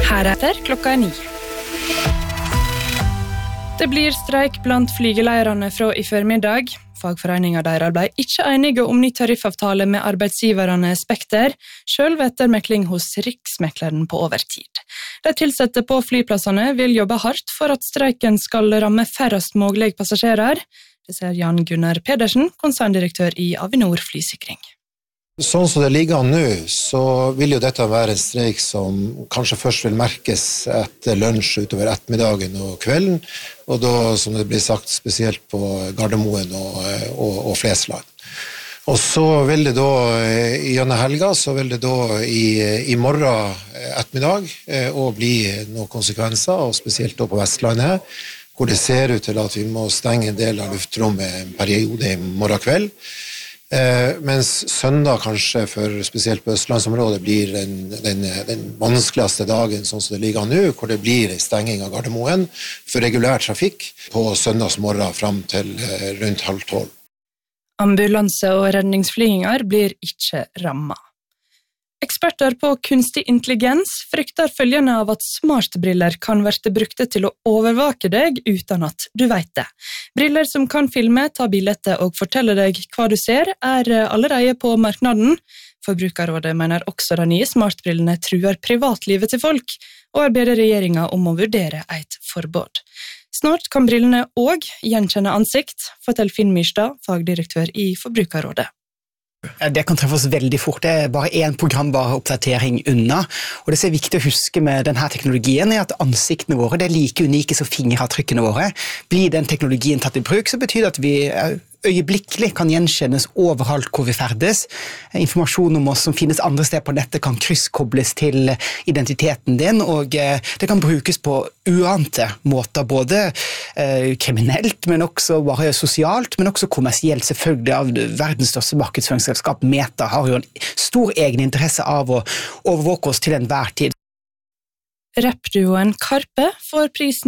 Heretter klokka 9. Det blir streik blant flygeleierne fra i formiddag. Fagforeningen deres ble ikke enige om ny tariffavtale med arbeidsgiverne Spekter, selv etter mekling hos Riksmekleren på overtid. De tilsatte på flyplassene vil jobbe hardt for at streiken skal ramme færrest mulig passasjerer. Det sier Jan Gunnar Pedersen, konserndirektør i Avinor Flysikring. Sånn som det ligger an nå, så vil jo dette være en streik som kanskje først vil merkes etter lunsj utover ettermiddagen og kvelden, og da, som det blir sagt, spesielt på Gardermoen og Flesland. Og så vil det da, gjennom helga, så vil det da i morgen ettermiddag også bli noen konsekvenser, og spesielt da på Vestlandet, hvor det ser ut til at vi må stenge en del av luftrommet en periode i morgen kveld. Mens søndag kanskje for spesielt på Østlandsområdet blir den vanskeligste dagen sånn som det ligger an nå, hvor det blir en stenging av Gardermoen for regulær trafikk på søndagsmorgen frem til rundt 11:30. Ambulanse- og redningsflyginger blir ikke rammet. Eksperter på kunstig intelligens frykter følgende av at smartbriller kan være brukte til å overvake deg uten at du vet det. Briller som kan filme, ta bilder og fortelle deg hva du ser, allerede på marknaden. Forbrukerrådet mener også de nye smartbrillene truer privatlivet til folk, og ber regjeringen om å vurdere et forbud. Snart kan brillene også gjenkjenne ansikt, forteller Finn Myrstad, fagdirektør i Forbrukerrådet. Det kan treffe oss veldig fort. Det er bare en programbar oppdatering unna. Og det som er viktig å huske med denne teknologien er at ansiktene våre det er like unike som fingeravtrykkene våre. Blir den teknologien tatt i bruk, så betyr det at vi øyeblikkelig kan gjenkjennes overalt hvor vi ferdes. Informasjon om oss som finnes andre steder på nettet kan krysskobles til identiteten din, og det kan brukes på uante måter, både kriminelt, men også bare sosialt, men også kommersielt. Selvfølgelig av verdens største markedsføringsselskap, Meta, har jo en stor egen interesse av å overvåke oss til enhver tid. Rappduoen Karpe får prisen